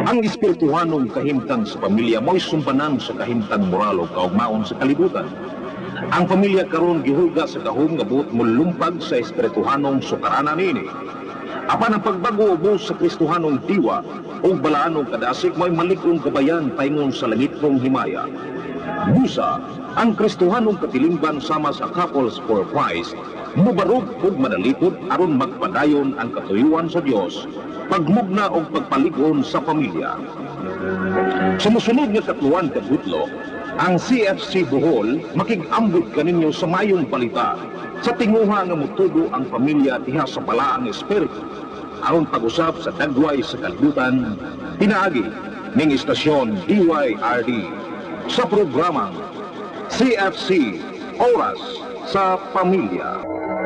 Ang espirituhanong kahimtang sa pamilya mo'y sumbanan sa kahimtang moral o kaugmaon sa kalibutan. Ang pamilya karon gihulga sa gahom nga buot mulumpag sa espirituhanong sukaranan ini. Apan ang pagbago ubos sa kristohanong diwa o balaanong kadasig mo'y malikong gabayan paingon sa langitong himaya. Busa, ang kristohanong katilingban sama sa Couples for Christ mubarog ug manalipod aron magpadayon ang katuyuan sa Dios, pagmugna o pagpaligon sa pamilya. Sa musunod nga katluan kabutlo, ang CFC Bohol makig-ambot kaninyo sa mayong balita sa tinguha nga mutudo ang pamilya diha sa balaang espiritu aron pag-usab sa dagway sa kalibutan pinaagi ning istasyon DYRD sa programang CFC Oras sa Pamilya.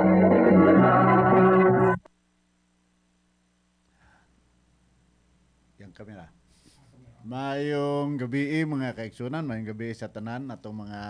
Yang kamera. Mayong gabi mga kaigsunan, mayong gabi sa tanan atong mga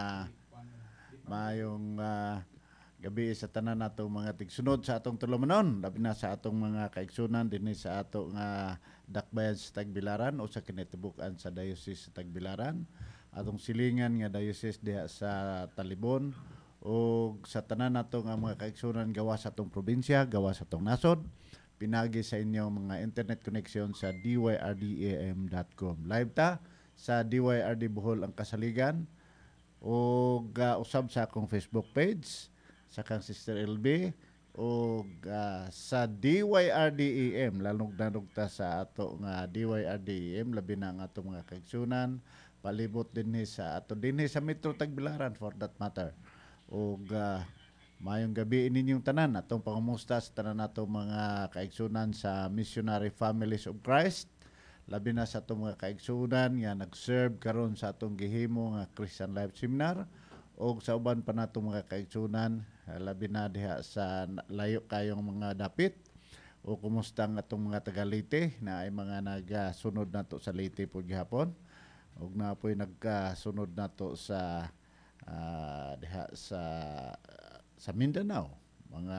gabi sa tanan atong mga tigsunod sa atong tulumanon, labi na sa atong mga kaigsunan dinhi sa atong dakbayan sa Tagbilaran o sa kinatibukan sa Diocese sa Tagbilaran, atong silingan nga diocese diha sa Talibon o sa tanan natong mga kaigsunan gawa sa atong probinsya, gawa sa atong nasod. Pinagi sa inyong mga internet connection sa dyrdaam.com. Live ta sa DYRD Bohol ang Kasaligan o usab sa akong Facebook page sa kang Sister LB o sa DYRDEM lalong ta sa ato nga DYRDEM labi na ang atong mga kaigsunan palibot dinhi sa ato dinhi sa Metro Tagbilaran for that matter. O mayong gabi ninyong tanan atong pangumusta sa tanan natong mga kaigsunan sa Missionary Families of Christ, labi na sa atong mga kaigsunan nga nag-serve karon sa atong gihimo nga Christian Life Seminar o sa uban pa natong mga kaigsunan labi na diha sa layo kayong mga dapit o kumusta ang atong mga taga Leyte na ay mga nagasunod nato sa Leyte po gihapon ug na po'y nagkasunod nato sa diha sa Mindanao, mga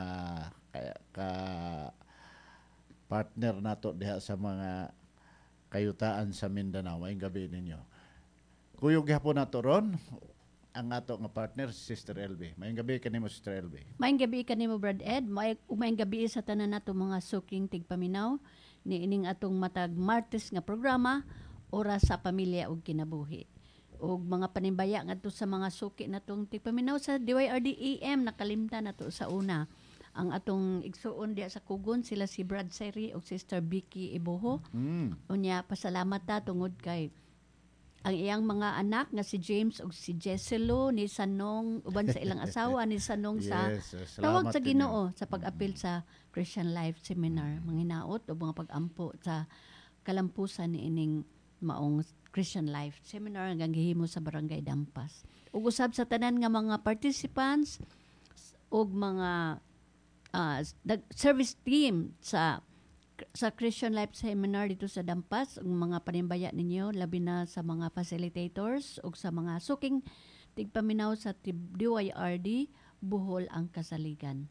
partner nato diha sa mga kayutaan sa Mindanao. Ay gabi ninyo. Kuyog gihapon nato ron ang ato nga partner si Sister LB. Mayong gabi kanimo Sister LB. Mayong gabi kanimo Brad Ed. Mayong gabi sa tanan nato mga suking tigpaminaw ni ining atong matag Martes nga programa Oras sa Pamilya ug Kinabuhi. O mga panimbaya ngadto sa mga suki natong tigpaminaw sa DYRD-EM nakalimtan nato sa una ang atong igsuon diya sa Kugon sila si Brad Seri ug Sister Vicky Iboho. Unya pasalamat ta tungod kay ang iyang mga anak nga si James ug si Jesselo ni Sanong uban sa ilang asawa ni Sanong sa tawag sa Ginoo sa pag-apil sa Christian Life Seminar manginaot o mga pag-ampo sa kalampusan ni ining maong Christian Life Seminar nga gihimo sa Barangay Dampas. Ug usab sa tanan nga mga participants ug mga service team sa Christian Life Seminar dito sa Dampas, ug mga panimbaya ninyo labi na sa mga facilitators ug sa mga suking tigpaminaw sa DYRD Bohol ang Kasaligan.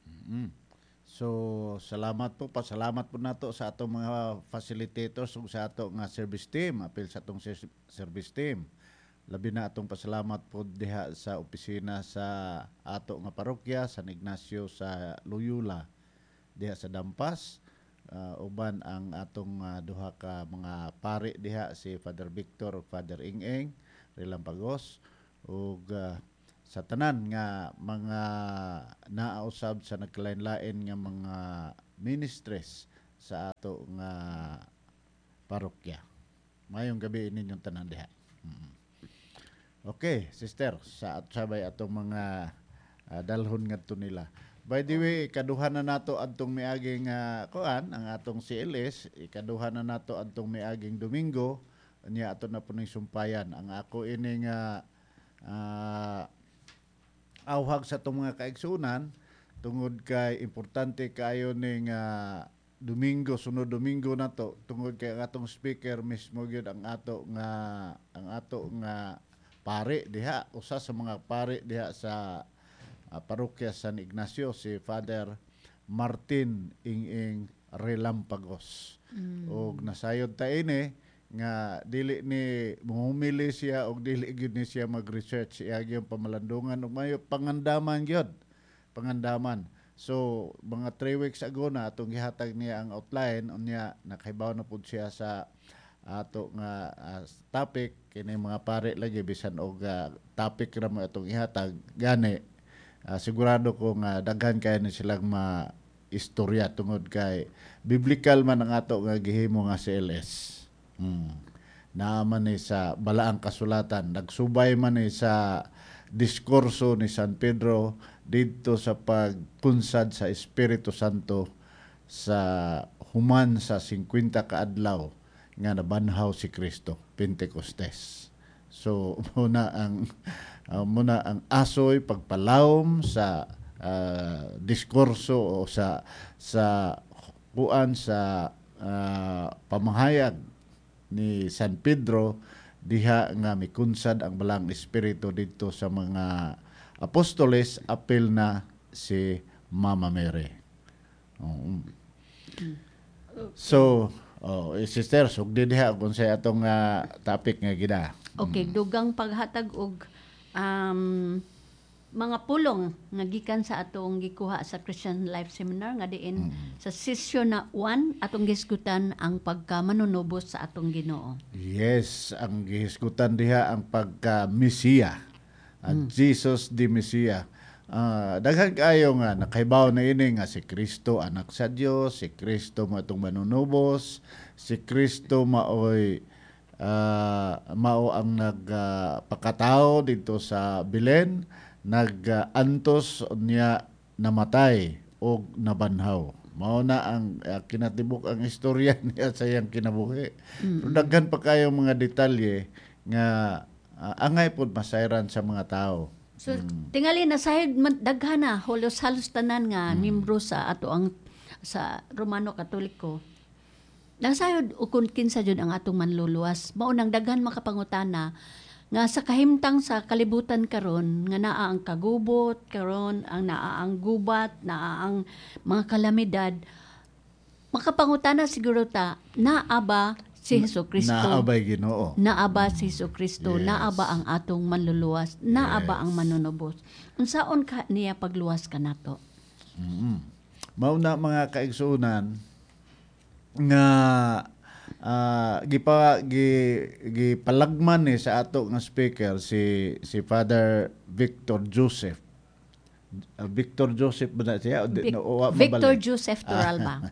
So, pasalamat po nato sa atong mga facilitators ug sa ato nga service team, apil sa atong service team. Labi na atong pasalamat po diha sa opisina sa ato nga parokya San Ignacio sa Loyola diha sa Dampas. Uban ang atong duha ka mga pari diha si Father Victor ug Father Ingeng Relampagos ug sa tanan nga mga naausab sa nagkalain-lain nga mga ministries sa ato nga parokya. Mayong gabi ninyong tanan diha. Okay, sister, sa sabay atong mga dalhon ngadto nila. By the way, ikaduha na nato adtong miaging kuan ang atong CLS, ikaduha na nato adtong miaging Domingo, nya ato na puning sumpayan. Ang ako ining awhag sa itong mga kaigsunan tungod kay importante kayo ning Domingo, sunod Domingo na to tungod kay ang atong speaker mismo gyud ang ato nga pare diha, usa sa mga pare diha sa parokya San Ignacio, si Father Martin Inging Relampagos. Og nasayod ta ini nga dili ni humili siya og dili gyud ni siya mag-research iya gyud pamalandungan ug mayo pangandaman gyud. Pangandaman. So mga 3 weeks ago na atong gihatag niya ang outline unya nakahibaw na pud siya sa ato nga topic kini mga pare lagi bisan og topic ra mo atong ihatag gani sigurado ko nga daghan kay ni silang istorya tungod kay biblical man ang ato nga gihimo nga CLS. Naaman ni sa balaang kasulatan, nagsubay man ni sa diskurso ni San Pedro dito sa pagpunsad sa Espiritu Santo sa human sa 50 ka adlaw nga nabanhaw si Kristo, Pentecostes. So muna ang asoy pagpalawom sa diskurso o sa pamahayag ni San Pedro diha nga mikunsad ang balang espiritu dito sa mga apostoles apil na si Mama Mary. So, sister, sugdi diha kung sa atong topic nga gida. Okay, dugang paghatag og mga pulong nga gikan sa atong gikuha sa Christian Life Seminar nga diin sa session na 1 atong gisgutan ang pagkamanunubos sa atong Ginoo. Yes, ang gihisgutan diha ang pagka-Mesiya. Jesus the Mesiya. Daghan kayo nga nakahibaw na ini nga si Kristo anak sa Dios, si Kristo mo atong manunubos, si Kristo mao ang nagpakatao dito sa Belen, nag-antos niya namatay o nabanhaw. Mao na ang kinatibuk ang istorya niya sa iyang kinabuhi. Pero daghan pa kayo mga detalye nga angay pod masayran sa mga tao. So tingali na sayod daghan na halos tanan nga membro sa ato ang sa Romano Katoliko. Nasayod ukon kinsa jud ang atong manluluwas. Mao nang daghan makapangutana nga sa kahimtang sa kalibutan karon nga naa ang kagubot karon ang naa ang gubat naa ang mga kalamidad makapangutana siguro ta naa ba si Hesukristo naa ba Ginoo naa ba si Hesukristo naa ba ang atong manluluwas naa ba ang manunubos unsaon ka niya pagluwas kanato. Mao na mga kaigsuonan nga gipalagman ni sa ato nga speaker si Father Victor Joseph. Victor Joseph ba na siya? Victor Joseph Turalba.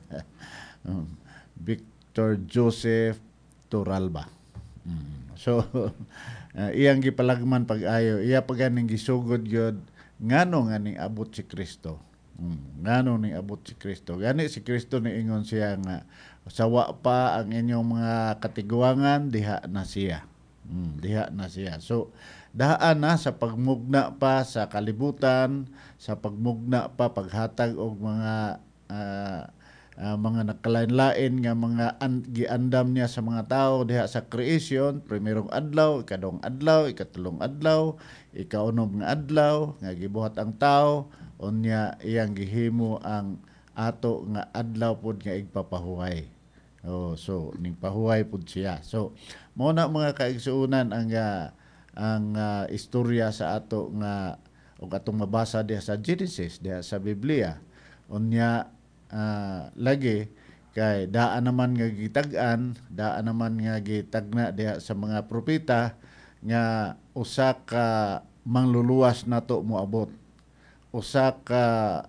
Victor Joseph Turalba. So iyang gipalagman pag-ayo, iya paganing gisugod gyud ngano nga ning abot si Kristo. Ngano ning abot si Kristo. Gani si Kristo ni ingon siya nga sawa pa ang inyong mga katiguangan diha na siya. Diha na siya. So daan na sa pagmugna pa sa kalibutan, sa pagmugna pa paghatag og mga nakalain-lain nga mga giandam niya sa mga tao diha sa creation, primerong adlaw, ikadong adlaw, ikatulong adlaw, ikaunom nga adlaw nga gibuhat ang tao unya iyang gihimo ang ato nga adlaw pud nga igpapahuway. So ning pahuway pud siya. So mao na mga kaigsuonan ang istorya sa ato nga ug atong mabasa diha sa Genesis, diha sa Biblia. Unya lagi kay daan naman nga gitag-an, daan naman nga gitagna diha sa mga propeta nga usa ka mangluluwas nato moabot. Usa ka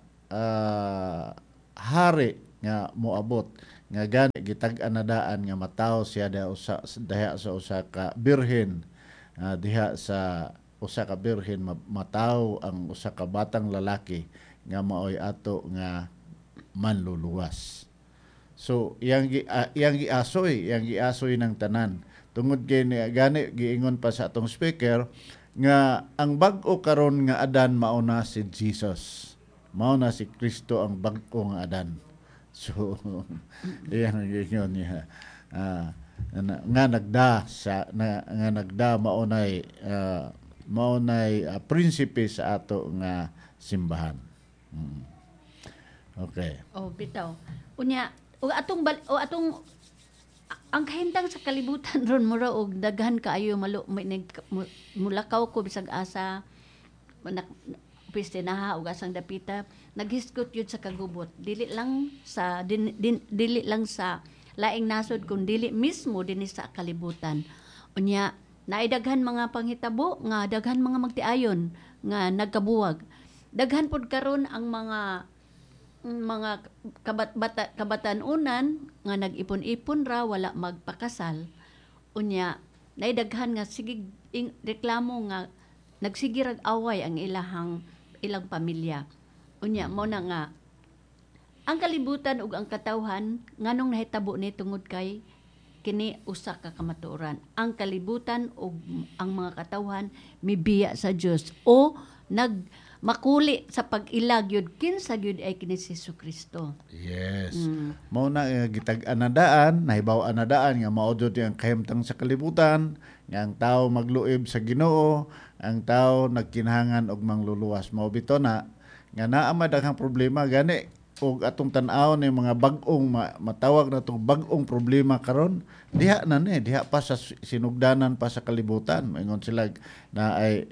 hari nga moabot nga gani gitag-an na daan nga mataw siya diha sa usa ka birhen, diha sa usa ka birhen mataw ang usa ka batang lalaki nga maoy ato nga manluluwas. So iyang giasoy ng tanan tungod kay gani giingon pa sa atong speaker nga ang bag-o karon nga Adan mao na si Jesus. Mao na si Kristo ang bag-o nga Adan. So iyang giingon niya nga nagda maunay prinsipe sa ato nga simbahan. Okay. Bitaw. Unya atong ang kahintang sa kalibutan ron mura og daghan kaayo mulakaw ko bisag asa piste naha ug asang dapita naghiskot yun sa kagubot dili lang sa laing nasod kun dili mismo dinhi sa kalibutan unya naidaghan mga panghitabo nga daghan mga magtiayon nga nagkabuwag daghan pod karon ang mga kabatan-unan nga nag-ipon-ipon ra wala magpakasal unya naidaghan nga sige reklamo nga nagsigirag away ang ilang pamilya unya mo na nga ang kalibutan ug ang katawhan nganong nahitabo ni tungod kay kini usa ka kamatuoran ang kalibutan ug ang mga katawhan mibiya sa Dios o makuli sa pag-ilag yun kinsa gyud ay kini si Jesucristo. Yes. Mao na gitag-an na daan, nahibaw-an na daan nga mao jud ang kahimtang sa kalibutan, nga ang tao magluib sa Ginoo, ang tao nagkinahanglan og mangluluwas. Mao bito na nga naa daghang problema gani ug atong tan-aw ni mga bag-ong matawag na tong bag-ong problema karon diha pa sa sinugdanan pa sa kalibutan. Ingon sila na ay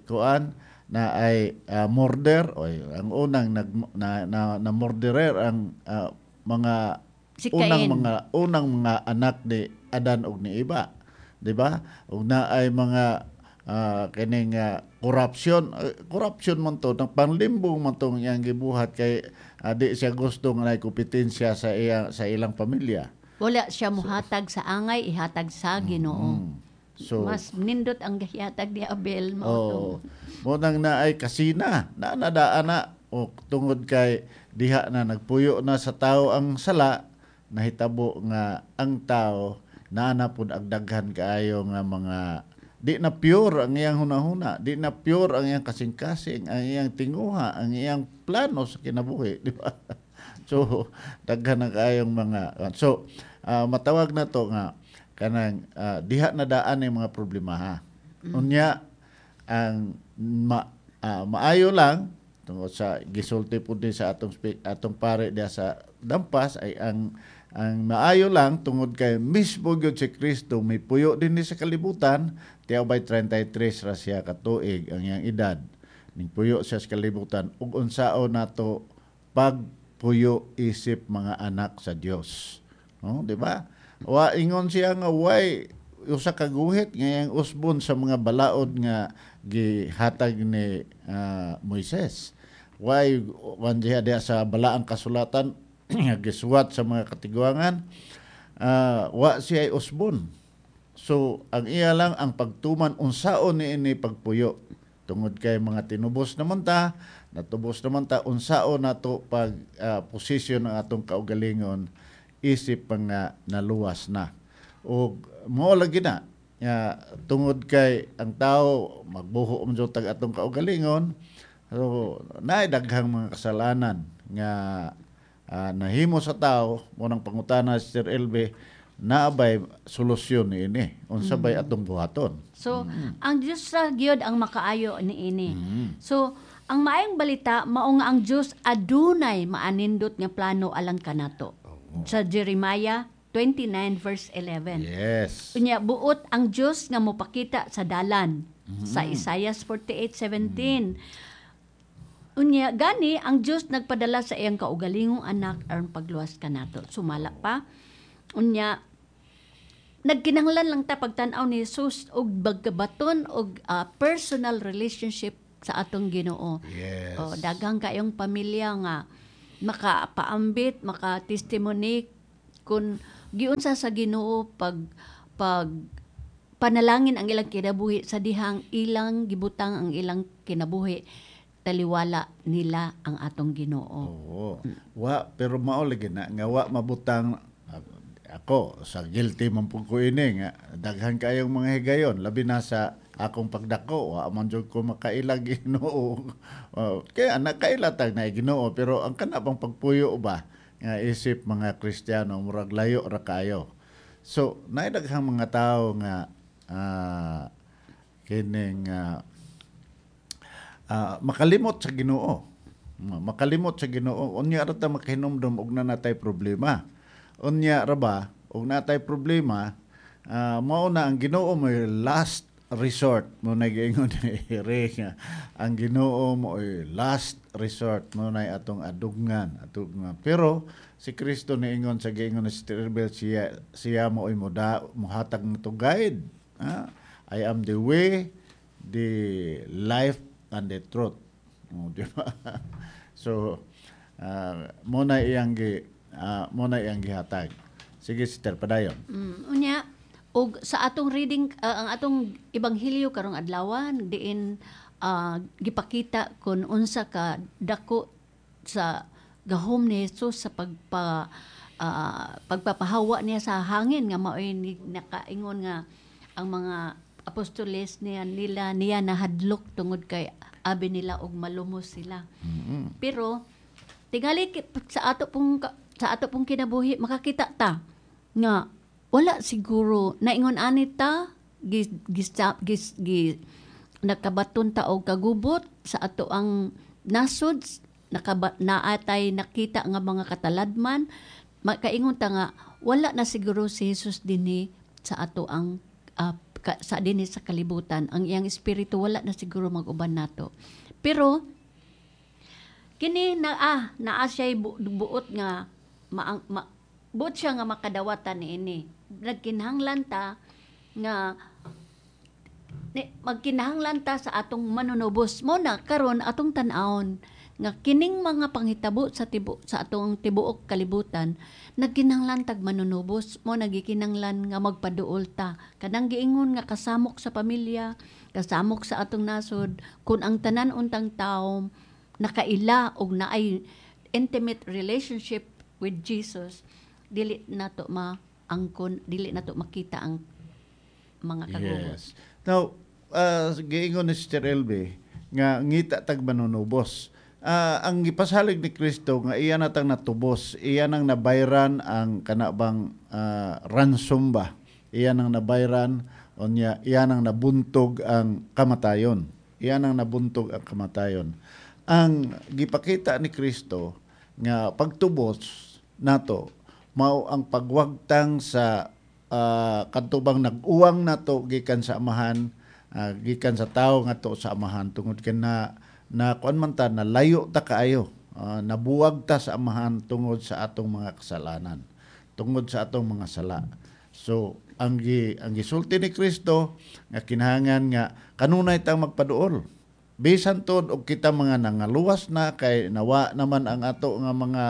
murder o ang unang na murderer ang mga si Cain. unang mga anak ni Adan ug ni Eva, di ba? Ug na ay mga kining corruption man to ng panlimbong man tong iyang gibuhat kay di siya gusto nga kompetensya sa ilang pamilya. Wala siya mohatag sa angay ihatag sa Ginoo. So, mas nindot ang gahiatag ni Abel mo nang na ay kasina na nadaan na o tungod kay diha na nagpuyo na sa tao ang sala nahitabo nga ang tao naana pud ang daghan kaayo nga mga di na pure ang iyang hunahuna, di na pure ang iyang kasing-kasing, ang iyang tinguha, ang iyang plano sa kinabuhi, di ba? So daghan na kaayong mga matawag na to nga kanang diha na daan ang mga problema ha. Unya ang maayo lang tungod sa gisulti pud sa atong pare diha sa Dampas ay ang maayo lang tungod kay mismo gyud si Kristo may puyo din sa kalibutan tiyaw by 33 ra siya ka tuig ang iyang edad ning puyo siya sa kalibutan ug unsaon nato pagpuyo isip mga anak sa Dios, no, di ba? Wa ingon siya nga way usa ka guhit nga ang usbon sa mga balaod nga gihatag ni Moises. Way wan diha sa balaang kasulatan nga gisuwat sa mga katiguangan wa siya usbon. So ang iya lang ang pagtuman unsaon ni pagpuyo tungod kay mga tinubos naman ta natubos naman ta unsaon nato pag posisyon ng atong kaugalingon isip pa nga naluwas na. O mo lagi na tungod kay ang tao magbuho man jud tag atong kaugalingon so naay daghang mga kasalanan nga nahimo sa tao mo nang pangutana si Sir LB naabay solusyon niini unsa bay atong buhaton. So ang Dios ra gyud ang makaayo niini. So ang maayong balita mao nga ang Dios adunay maanindot nga plano alang kanato. Sa Jeremiah 29 verse 11. Yes. Unya buot ang Dios nga mopakita sa dalan sa Isaiah 48:17. Unya gani ang Dios nagpadala sa iyang kaugalingong anak aron pagluwas kanato. Sumala pa. Unya nagkinahanglan lang ta pagtan-aw ni Jesus og bagkabaton og personal relationship sa atong Ginoo. Yes. Daghang kayong pamilya nga makapaambit, makatestimony kung giunsa sa Ginoo pag panalangin ang ilang kinabuhi sa dihang ilang gibutang ang ilang kinabuhi taliwala nila ang atong Ginoo. Wa pero mao lagi na nga wa mabutang ako sa guilty man pud ko ini nga daghan kayong mga higayon labi na sa akong pagdako wa man jud ko makailag Ginoo. Kaya nakailatag na Ginoo pero ang kana pang pagpuyo ba nga isip mga Kristiyano murag layo ra kayo. So naay daghang mga tawo nga kining makalimot sa Ginoo. Makalimot sa Ginoo unya ra ta makahinumdum og na natay problema. Unya ra ba og natay problema mao na ang Ginoo mo last resort mo na giingon ni Re nga ang Ginoo mo last resort mo na atong adugnan. Pero si Kristo niingon sa giingon ni Sister Bel, siya mo muhatag na to guide. I am the way, the life, and the truth. Di ba? So mo na iyang gihatag. Sige, Sister, padayon. Unya, og sa atong reading, ang atong ebanghelyo karong adlawan, diin gipakita kung unsa ka dako sa gahom ni Jesus sa pagpapahawa niya sa hangin nga mao'y nakaingon nga ang mga apostoles niya nahadlok tungod kay abi nila og malumos sila. Pero tingali sa ato pong kinabuhi makakita ta nga wala siguro naingon ani ta nakabaton ta og kagubot sa ato ang nasod naatay nakita nga mga kataladman makaingon ta nga wala na siguro si Jesus dinhi sa ato ang sa dinhi sa kalibutan ang iyang espiritu wala na siguro mag-uban nato. Pero kini naa siya buot nga buot siya nga makadawatan niini. Nagkinahanglan ta nga magkinahanglan ta sa atong manunubos mo na karon atong tan-awon nga kining mga panghitabo sa atong tibuok kalibutan nagkinahanglan tag manunubos mo nagikinahanglan nga magpaduol ta kanang giingon nga kasamok sa pamilya kasamok sa atong nasod kun ang tanan untang tawo nakaila og naay intimate relationship with Jesus dili nato dili nato makita ang mga kagubot. Yes. Now, giingon ni Sister Elbe nga ngita tag manunubos. Ang gipasalig ni Kristo nga iya natang natubos, iya nang nabayran ang kanabang ransom ba. Iya nang nabayran onya iya nang nabuntog ang kamatayon. Iya nang nabuntog ang kamatayon. Ang gipakita ni Kristo nga pagtubos nato mao ang pagwagtang sa kadtubang nag-uwang nato gikan sa amahan, gikan sa tawo ngadto sa amahan tungod kay na kuan man ta na layo ta kaayo, nabuwag ta sa amahan tungod sa atong mga kasalanan, tungod sa atong mga sala. So ang gisulti ni Kristo nga kinahanglan nga kanunay tang magpaduol. Bisan tod og kita mga nangaluwas na kay nawa naman ang ato nga mga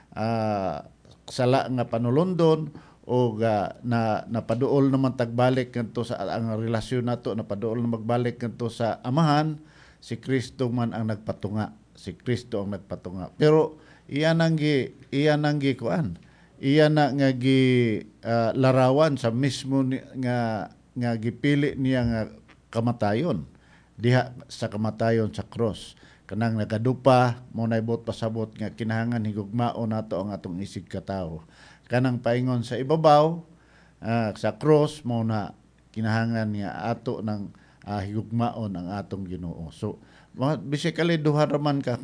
sala nga panulundon o na napaduol naman tagbalik kanto sa ang relasyon nato napaduol na magbalik kanto sa amahan. Si Kristo man ang nagpatunga, si Kristo ang nagpatunga. Pero iya nang kuan, iya na nga larawan sa mismo nga gipili niya nga kamatayon diha sa kamatayon sa cross. Kanang nagadupa mo naibot pasabot nga kinahanglan higugmao nato ang atong isig katawo. Kanang paingon sa ibabaw sa cross mo na kinahanglan nga ato ng higugmaon ang atong Ginoo. So basically duha naman ka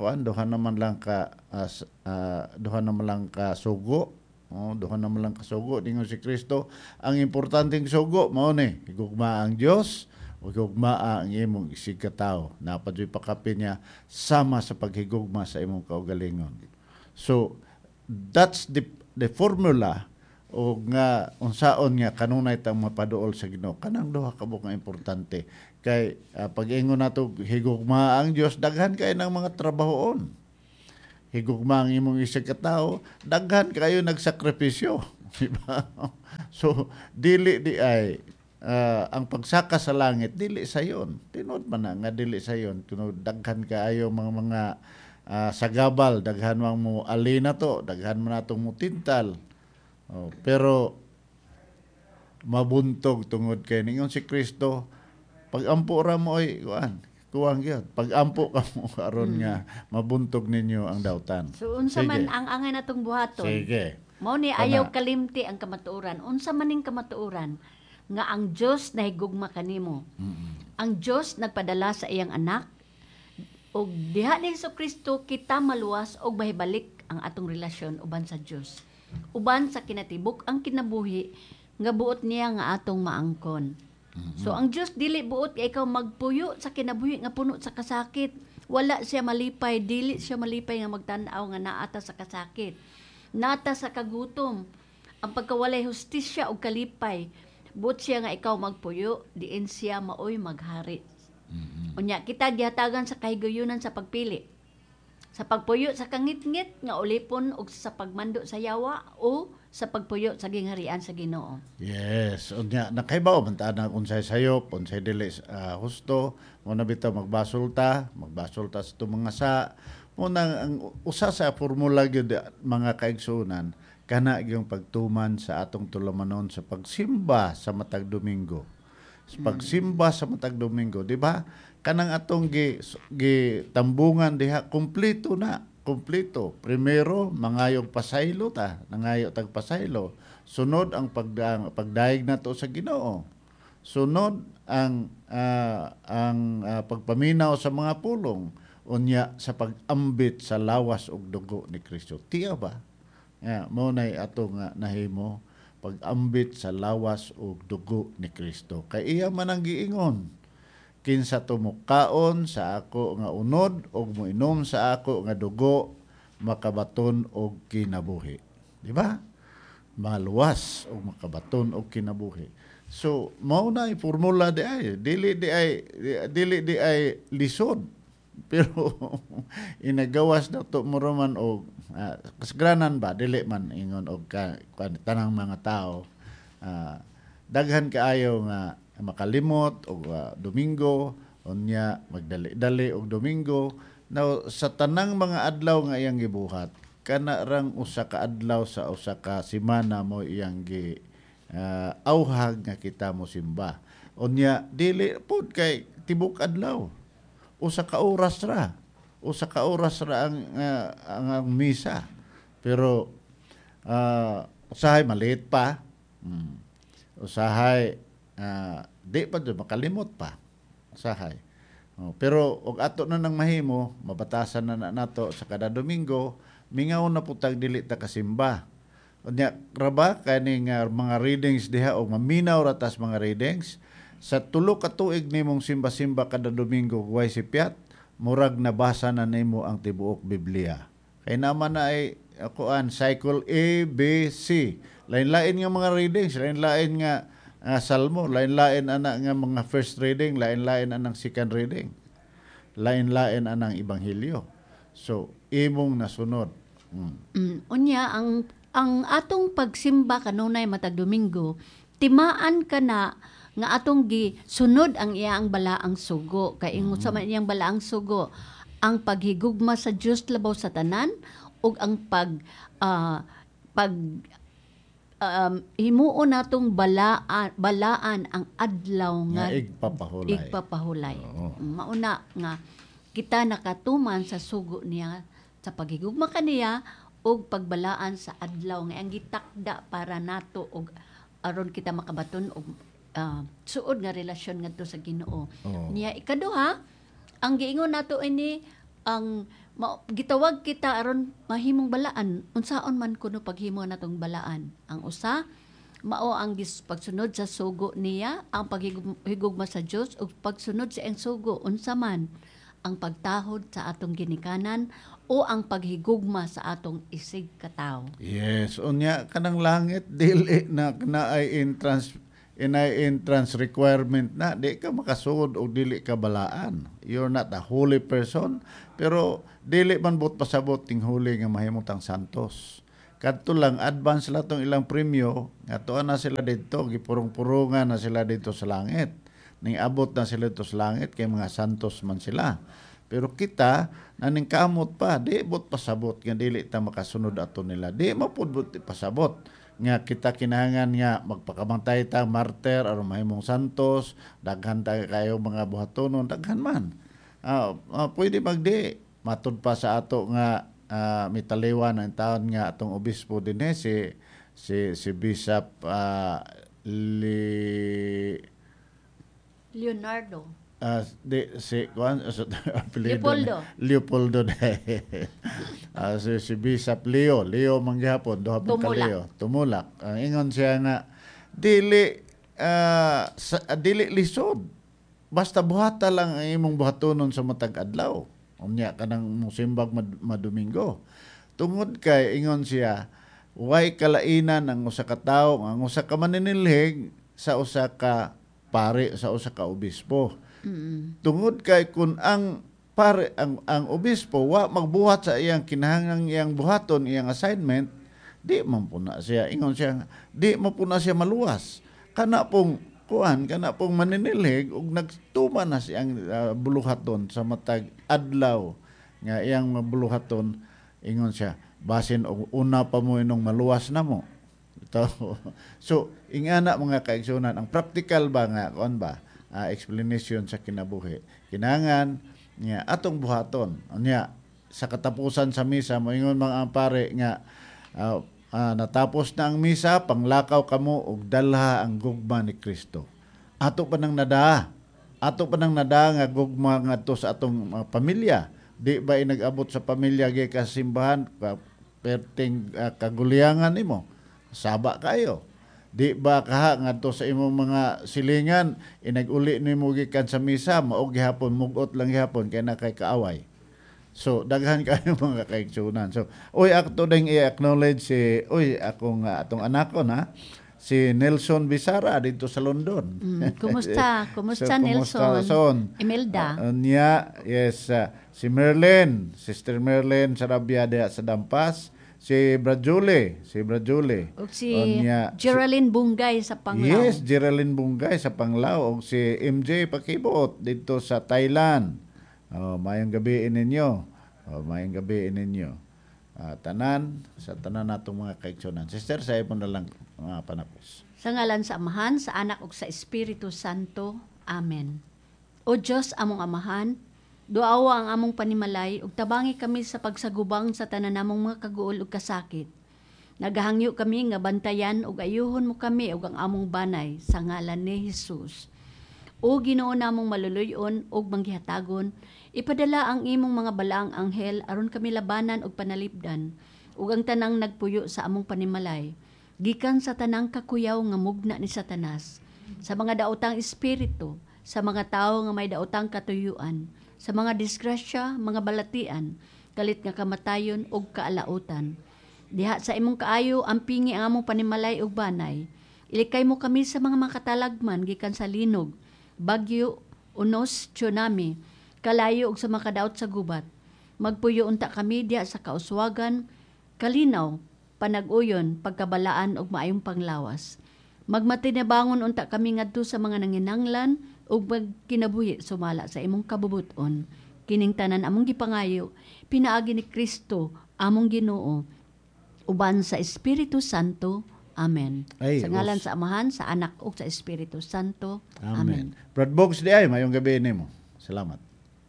sugo. Duha naman lang ka sugo dingon si Kristo. Ang importanteng sugo mao ni higugma ang Dios o higugma ang imong isig katawo. Napadyoy pakapin niya sama sa paghigugma sa imong kaugalingon. So that's the formula o nga unsaon nga kanunay tang mapaduol sa Ginoo. Kanang duha ka nga importante kay pag-ingon nato higugma ang Dios daghan kay ng mga trabahoon. Higugma ang imong isig katawo, daghan kayo nagsakripisyo, di ba? So dili di ay ang pagsaka sa langit dili sayon. Tinod man na nga dili sayon tunod daghan kaayo mga sagabal, daghan mo alina to, daghan man natong mutintal. Pero mabuntog tungod kay ningon si Kristo pag-ampo ra mo ay kuwang gyud pag-ampo ka mo aron nga mabuntog ninyo ang dawtan. So unsa man ang angay natong buhaton? Sige. Mao ni ayaw kalimti ang kamatuoran. Unsa man ning kamatuoran nga ang Dios nahigugma kanimo. Ang Dios nagpadala sa iyang anak og diha ni Jesucristo kita maluwas og mahibalik ang atong relasyon uban sa Dios. Uban sa kinatibuk ang kinabuhi nga buot niya nga atong maangkon. So ang Dios dili buot nga ikaw magpuyo sa kinabuhi nga puno sa kasakit. Wala siya malipay, dili siya malipay nga magtan-aw nga naata sa kasakit. Nata sa kagutom. Ang pagkawalay hustisya o kalipay, buot siya nga ikaw magpuyo, diin siya maoy maghari. Unya kita gihatagan sa kahigayunan sa pagpili. Sa pagpuyo sa kangit-ngit nga ulipon ug sa pagmando sa yawa o sa pagpuyo sa gingharian sa Ginoo. Yes, unya nakaibaw man ta na unsay sayop, unsay dili husto, mo na bitaw magbasulta sa itong mga sa mo ang usa sa formula gyud mga kaigsunan kana yung pagtuman sa atong tulumanon sa pagsimba sa matag Domingo. Sa pagsimba sa matag Domingo, di ba? Kanang atong tambungan diha kompleto na. Kompleto. Primero, mangayog pasaylo ta, nangayo tag pasaylo. Sunod ang pagdaig nato sa Ginoo. Sunod ang pagpaminaw sa mga pulong, unya sa pag-ambit sa lawas ug dugo ni Kristo. Tiya ba? Mo nay atong nahimo pag-ambit sa lawas ug dugo ni Kristo. Kay iya man ang giingon, kinsa tumukaon sa ako nga unod ug moinom sa ako nga dugo makabaton og kinabuhi. Di ba? Maluwas og makabaton og kinabuhi. So mao na formula di ay dili di ay lisod pero inagawas na to mo man og kasgranan ba dili man ingon og tanang mga tao daghan kaayo nga makalimot og Domingo unya magdali-dali og Domingo. Now sa tanang mga adlaw nga iyang gibuhat kana rang usa ka adlaw sa usa ka semana mo iyang auhag nga kita mo simba. Unya dili pud kay tibok adlaw. Usa ka oras ra ang misa. Pero usahay maliit pa. Usahay di pa doon makalimot pa. Usahay. Pero og ato na nang mahimo, mabatasan na nato sa kada Domingo, mingaw na putag dili ta kasimba. Unya raba kaning mga readings diha og maminaw ra tas mga readings sa tulo ka tuig nimong simba-simba kada Domingo way sipyat, murag nabasa na nimo ang tibuok Biblia. Kay naman na ay cycle A, B, C. Lain-lain nga mga readings, lain-lain nga salmo, lain-lain ana nga mga first reading, lain-lain anang second reading. Lain-lain anang ebanghelyo. So, imong nasunod. Unya ang atong pagsimba kanunay matag Domingo, timaan ka na nga atong sunod ang iyang balaang sugo. Kay ingon sa man iyang balaang sugo, ang paghigugma sa Dios labaw sa tanan ug ang himuon natong balaan ang adlaw nga igpapahulay. Mauna nga kita nakatuman sa sugo niya sa paghigugma kaniya og pagbalaan sa adlaw nga ang gitakda para nato og aron kita makabaton og suod nga relasyon ngadto sa Ginoo. Niya ikaduha, ang giingon nato ini ang gitawag kita aron mahimong balaan. Unsaon man kuno paghimo natong balaan. Ang usa mao ang pagsunod sa sugo niya, ang paghigugma sa Dios ug pagsunod sa iyang sugo. Unsa man ang pagtahod sa atong ginikanan o ang paghigugma sa atong isig katawo. Yes, unya kanang langit dili na ay entrance requirement na di ka makasud o dili ka balaan. You're not a holy person, pero dili man bot pasabot ting huli nga mahimutang santos. Kadto lang advance la tong ilang premyo, nga tuwa na sila dito, gipurong-purungan na sila dito sa langit. Ning abot na sila dito sa langit kay mga santos man sila. Pero kita naning kamot pa, di bot pasabot nga dili ta makasunod ato nila. Di mapud bot pasabot nga kita kinahanglan nga magpakamantay ta martir aron mahimong santos, daghan ta kayo mga buhatonon, daghan man. Pwede magdi matud pa sa ato nga mitaliwan ang taon nga atong obispo din si Bishop Leonardo. Leopoldo si Bishop Leo manggihapon duha ka Leo tumulak. Ingon siya nga dili lisod. Basta buhata lang ang imong buhatonon sa matag adlaw. Unya kanang musimbag madomingo. Tungod kay ingon siya, way kalainan ang usa ka tawo, ang usa ka maninilhig sa usa ka pare, sa usa ka obispo. Tungod kay kun ang pare ang obispo wa magbuhat sa iyang kinahanglang iyang buhaton, iyang assignment, di man puna siya. Ingon siya, di man puna siya maluwas. Kana pong maninilhig ug nagtuma na siyang buluhaton sa matag adlaw nga iyang mabuluhaton. Ingon siya, basin og una pa mo inong maluwas na mo. Ito. So, ingana mga kaigsunan, ang practical ba nga, explanation sa kinabuhi. Kinangan, nga, atong buhaton. Anya, sa katapusan sa misa, moingon mga pare nga, natapos na ang misa, panglakaw kamo og dalha ang gugma ni Kristo. Ato pa nang nada nga gugma ngadto sa atong pamilya. Di ba nag-abot sa pamilya gi ka simbahan perting kaguliangan nimo? Saba kayo. Di ba kaha ngadto sa imong mga silingan inag-uli nimo gikan sa misa mao gihapon mugot lang gihapon kay na kay kaaway. So daghan kayo mga kaigsunan. So ako ding i-acknowledge atong anak ko na si Nelson Bisara dito sa London. Kumusta? Kumusta So, Nelson? Imelda. Yes, si Merlin, Sister Merlin Sarabia sa Dampas, si Brajule. O si Geraldine Bungay sa Panglao. Yes, Geraldine Bungay sa Panglao. O si MJ Pakibot dito sa Thailand. Mayong gabi ninyo. Sa tanan natong mga kaigsunan. Sister, sa ipon na lang mga panapos. Sa ngalan sa Amahan, sa Anak ug sa Espiritu Santo. Amen. O Diyos among Amahan, duawa ang among panimalay ug tabangi kami sa pagsagubang sa tanan namong mga kaguol ug kasakit. Nagahangyo kami nga bantayan ug ayuhon mo kami ug ang among banay sa ngalan ni Hesus. O Ginoo namong maluluyon ug manggihatagon, ipadala ang imong mga balaang anghel aron kami labanan og panalipdan ug ang tanang nagpuyo sa among panimalay gikan sa tanang kakuyaw nga mugna ni Satanas, sa mga daotang espiritu, sa mga tawo nga may daotang katuyuan, sa mga disgrasya, mga balatian, kalit nga kamatayon ug kaalautan. Diha sa imong kaayo ampingi ang among panimalay ug banay. Ilikay mo kami sa mga makatalagman gikan sa linog, bagyo, unos, tsunami, kalayo ug sa makadaot sa gubat. Magpuyo unta kami diha sa kauswagan, kalinaw, panag-uyon, pagkabalaan ug maayong panglawas. Magmatinabangon unta kami ngadto sa mga nanginanglan ug magkinabuhi sumala sa imong kabubuton. Kining tanan among gipangayo, pinaagi ni Kristo, among Ginoo, uban sa Espiritu Santo. Amen. Sa ngalan sa Amahan, sa Anak ug sa Espiritu Santo. Amen. Brad Bogs di ay mayong gabi nimo. Salamat.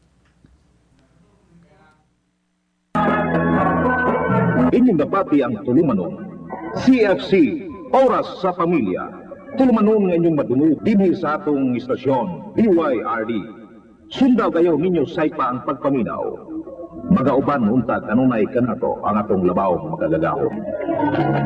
Inyong dapati ang tulumanon. CFC, Oras sa Pamilya. Tulumanon nga inyong madungog dinhi sa atong istasyon, DYRD. Sundaw kayo ninyo saypa ang pagpaminaw. Magauban unta kanunay kanato ang atong labaw makagagahon.